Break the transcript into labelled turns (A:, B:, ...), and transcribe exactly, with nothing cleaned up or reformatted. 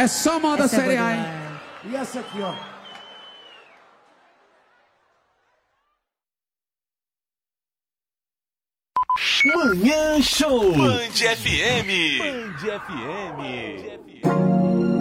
A: É só moda
B: Essa é
A: série
B: boa
A: A, hein?
B: demais.
C: E essa aqui, ó.
D: Manhã Show. Band F M. Band F M.